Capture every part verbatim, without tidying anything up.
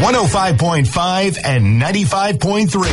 one oh five point five and ninety-five point three.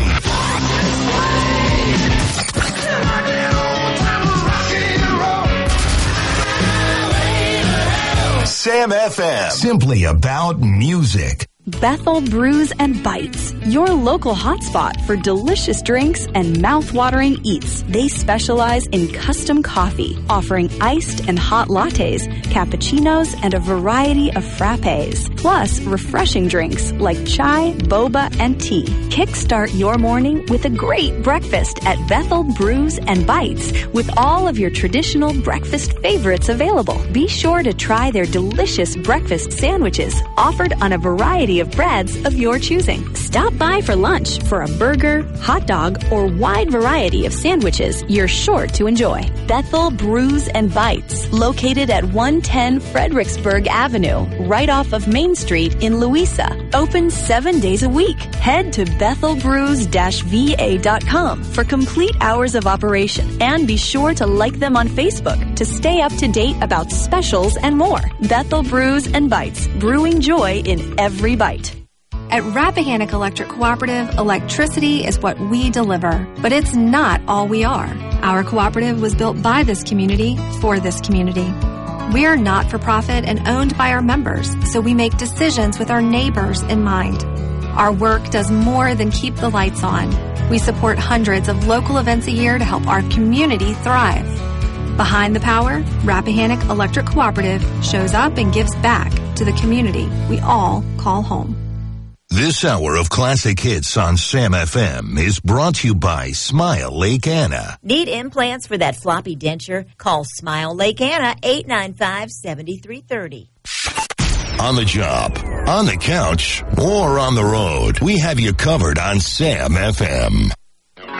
Sam F M. Simply about music. Bethel Brews and Bites, your local hotspot for delicious drinks and mouth-watering eats. They specialize in custom coffee, offering iced and hot lattes, cappuccinos, and a variety of frappes. Plus, refreshing drinks like chai, boba, and tea. Kickstart your morning with a great breakfast at Bethel Brews and Bites with all of your traditional breakfast favorites available. Be sure to try their delicious breakfast sandwiches offered on a variety of breads of your choosing. Stop by for lunch for a burger, hot dog, or wide variety of sandwiches you're sure to enjoy. Bethel Brews and Bites, located at one ten Fredericksburg Avenue, right off of Main Street in Louisa. Open seven days a week. Head to bethel brews dash v a dot com for complete hours of operation. And be sure to like them on Facebook to stay up to date about specials and more. Bethel Brews and Bites, brewing joy in every bite. At Rappahannock Electric Cooperative, electricity is what we deliver, but it's not all we are. Our cooperative was built by this community for this community. We're not-for-profit and owned by our members, so we make decisions with our neighbors in mind. Our work does more than keep the lights on. We support hundreds of local events a year to help our community thrive. Behind the power, Rappahannock Electric Cooperative shows up and gives back to the community we all call home. This hour of classic hits on Sam F M is brought to you by Smile Lake Anna. Need implants for that floppy denture? Call Smile Lake Anna, eight nine five, seven three three zero. On the job, on the couch, or on the road, we have you covered on Sam F M.